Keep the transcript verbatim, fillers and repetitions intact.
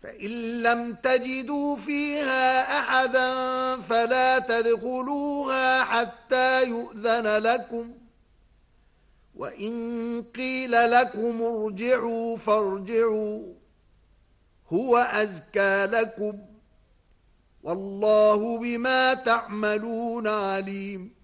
فإن لم تجدوا فيها أحدا فلا تدخلوها حتى يؤذن لكم، وإن قيل لكم ارجعوا فارجعوا هو أزكى لكم، والله بما تعملون عليم.